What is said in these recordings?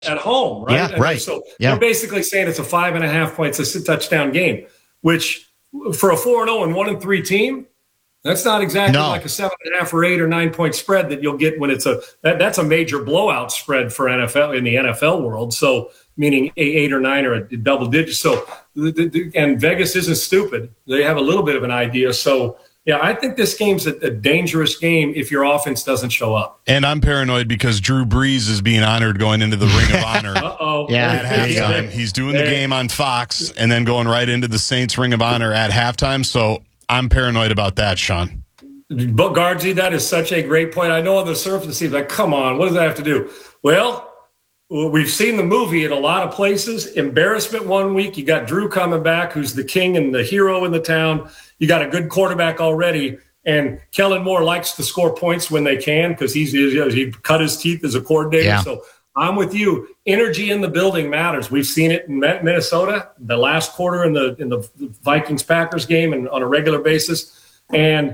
at home, right? Yeah, right. So yeah. We're basically saying it's a 5.5 points, a touchdown game, which for a 4-0 and 1-3 team, that's not exactly like a 7.5 or 8 or 9 point spread that you'll get when that's a major blowout spread for NFL in the NFL world. So meaning 8 or 9 or a double digit. So and Vegas isn't stupid. They have a little bit of an idea. So yeah, I think this game's a dangerous game if your offense doesn't show up. And I'm paranoid because Drew Brees is being honored going into the Ring of Honor. Uh-oh. Yeah. At halftime. He's doing the game on Fox and then going right into the Saints Ring of Honor at halftime. So I'm paranoid about that, Sean. But Guardsy, that is such a great point. I know on the surface, he's like, come on, what does that have to do? Well, we've seen the movie in a lot of places. Embarrassment one week. You got Drew coming back, who's the king and the hero in the town. You got a good quarterback already. And Kellen Moore likes to score points when they can because he cut his teeth as a coordinator. Yeah. So I'm with you. Energy in the building matters. We've seen it in Minnesota, the last quarter in the Vikings-Packers game and on a regular basis. And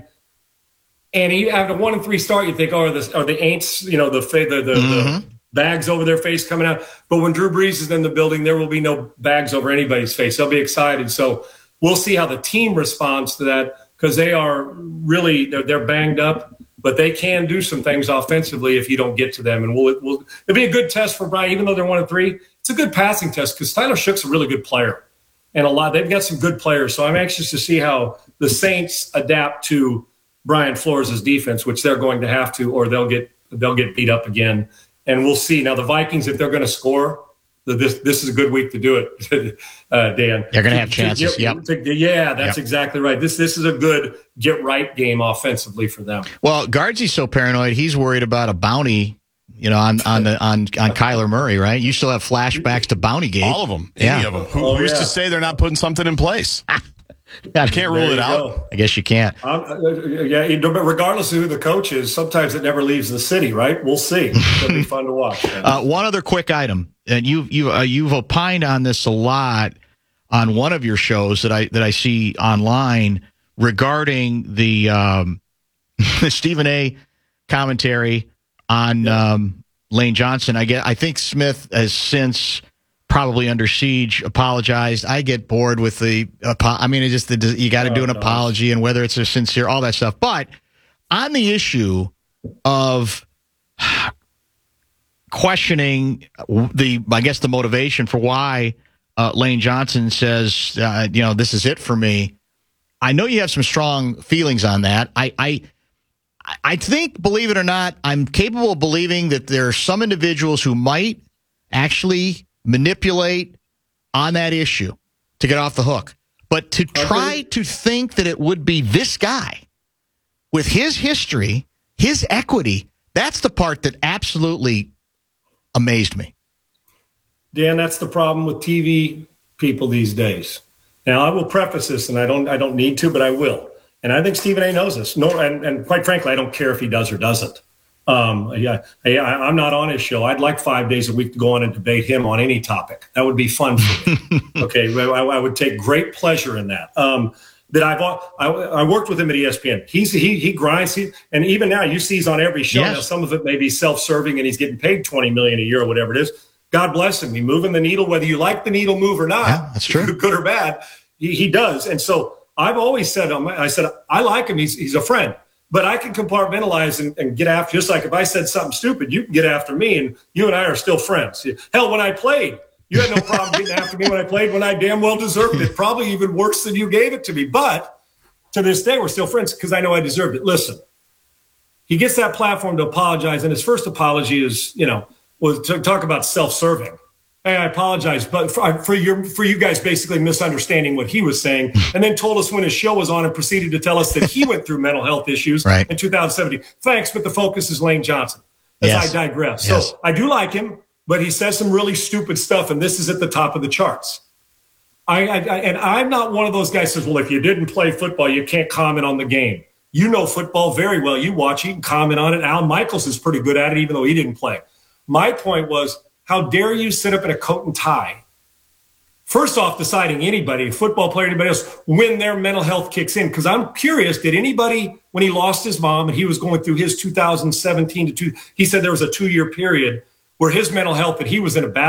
even after 1-3 start, you think, are the Aints, the bags over their face coming out. But when Drew Brees is in the building, there will be no bags over anybody's face. They'll be excited. So we'll see how the team responds to that because they are really they're banged up, but they can do some things offensively if you don't get to them. And it'll be a good test for Brian, even though they're 1-3. It's a good passing test because Tyler Shoug's a really good player, and they've got some good players. So I'm anxious to see how the Saints adapt to Brian Flores' defense, which they're going to have to, or they'll get beat up again. And we'll see. Now the Vikings, if they're going to score, this is a good week to do it, Dan. They're going to have chances. Yeah, that's exactly right. This is a good get right game offensively for them. Well, Guardsy's so paranoid, he's worried about a bounty, on Kyler Murray, right? You still have flashbacks to bounty gate. All of them. Any of them. Who's to say they're not putting something in place? I can't rule it out. I guess you can't. Regardless of who the coach is, sometimes it never leaves the city, right? We'll see. It'll be fun to watch. One other quick item, and you've opined on this a lot on one of your shows that I see online regarding the Stephen A. commentary on Lane Johnson. I think Smith has since, probably under siege, apologized. I get bored with you got to do an apology, and whether it's a sincere, all that stuff. But on the issue of questioning the motivation for why Lane Johnson says, this is it for me. I know you have some strong feelings on that. I think, believe it or not, I'm capable of believing that there are some individuals who might actually manipulate on that issue to get off the hook. But to try to think that it would be this guy with his history, his equity, that's the part that absolutely amazed me. Dan, that's the problem with TV people these days. Now, I will preface this, and I don't need to, but I will. And I think Stephen A. knows this. And quite frankly, I don't care if he does or doesn't. I'm not on his show. I'd like 5 days a week to go on and debate him on any topic. That would be fun for me. Okay, I would take great pleasure in that. I worked with him at ESPN. He grinds, and even now you see he's on every show. Yes. Now some of it may be self-serving, and he's getting paid $20 million a year or whatever it is. God bless him. He's moving the needle, whether you like the needle move or not. Yeah, that's true. Good or bad, he does. And so I've always said, I like him. He's a friend. But I can compartmentalize and get after, just like if I said something stupid, you can get after me, and you and I are still friends. Hell, when I played, you had no problem getting after me when I played, when I damn well deserved it. Probably even worse than you gave it to me. But to this day, we're still friends because I know I deserved it. Listen, he gets that platform to apologize, and his first apology is, was to talk about self-serving. Hey, I apologize, but for you guys basically misunderstanding what he was saying, and then told us when his show was on and proceeded to tell us that he went through mental health issues in 2017. Thanks, but the focus is Lane Johnson. I digress. Yes. So I do like him, but he says some really stupid stuff, and this is at the top of the charts. And I'm not one of those guys who says, well, if you didn't play football, you can't comment on the game. You know football very well. You watch it and comment on it. Al Michaels is pretty good at it, even though he didn't play. My point was, how dare you sit up in a coat and tie? First off, deciding anybody, football player, anybody else, when their mental health kicks in. Because I'm curious, did anybody, when he lost his mom and he was going through his 2017 he said there was a 2-year period where his mental health, that he was in a bad